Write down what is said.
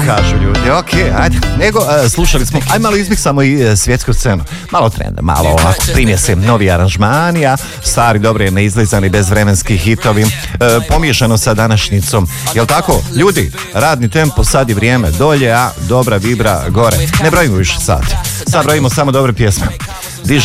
kažu ljudi, okej, ajde. Nego, slušali smo, aj malo izmiksamo i svjetsku scenu. Malo trenda, malo ovako, primje se novi aranžmani, a stari, dobri, neizlizani, bezvremenski hitovi, pomiješano sa današnjicom. Jel tako? Ljudi, radni tempo, sad je vrijeme dolje, a dobra vibra gore. Ne brojimo više sad brojimo samo dobre pjesme.